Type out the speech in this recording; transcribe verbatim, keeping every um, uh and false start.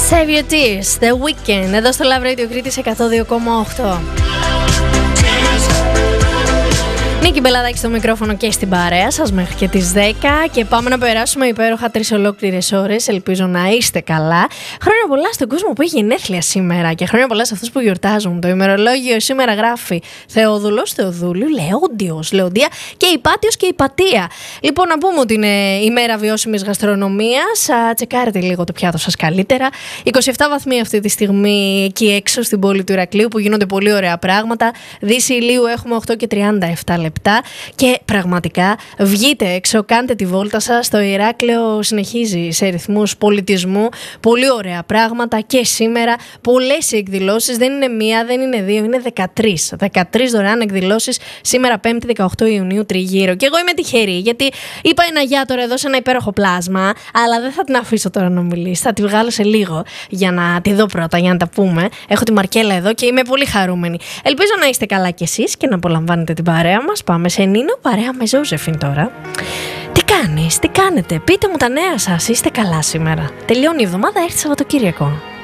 Save Your Tears, The Weeknd, εδώ στο Love Radio Κρήτης εκατό δύο κόμμα οκτώ. Νίκη Μπελαδάκη στο μικρόφωνο και στην παρέα σας μέχρι και τις δέκα και πάμε να περάσουμε υπέροχα τρεις ολόκληρες ώρες. Ελπίζω να είστε καλά. Χρόνια πολλά στον κόσμο που έχει γενέθλια σήμερα και χρόνια πολλά σε αυτούς που γιορτάζουν. Το ημερολόγιο σήμερα γράφει Θεόδουλος, Θεοδούλου, Λεόντιος, Λεοντία και Υπάτιος και Υπατία. Λοιπόν, να πούμε ότι είναι η μέρα βιώσιμης γαστρονομίας. Τσεκάρετε λίγο το πιάτο σας καλύτερα. είκοσι επτά βαθμοί αυτή τη στιγμή εκεί έξω στην πόλη του Ηρακλείου που γίνονται πολύ ωραία πράγματα. Δύση ηλίου έχουμε οκτώ και τριάντα επτά λεπτά. Και πραγματικά βγείτε έξω, κάντε τη βόλτα σας. Το Ηράκλειο συνεχίζει σε ρυθμούς πολιτισμού. Πολύ ωραία πράγματα και σήμερα. Πολλές εκδηλώσεις, δεν είναι μία, δεν είναι δύο, είναι δεκατρείς. δεκατρείς δωρεάν εκδηλώσεις σήμερα πέμπτη δεκαοκτώ Ιουνίου τριγύρω. Και εγώ είμαι τυχερή γιατί είπα ένα γεια τώρα εδώ σε ένα υπέροχο πλάσμα, αλλά δεν θα την αφήσω τώρα να μιλήσει. Θα τη βγάλω σε λίγο για να τη δω πρώτα, για να τα πούμε. Έχω τη Μαρκέλα εδώ και είμαι πολύ χαρούμενη. Ελπίζω να είστε καλά κι εσείς και να απολαμβάνετε την παρέα μας. Πάμε σε Νίνο, παρέα με Ζώζεφιν τώρα. Τι κάνεις, τι κάνετε, πείτε μου τα νέα σας, είστε καλά σήμερα. Τελειώνει η εβδομάδα, έρθει Σαββατοκύριακο.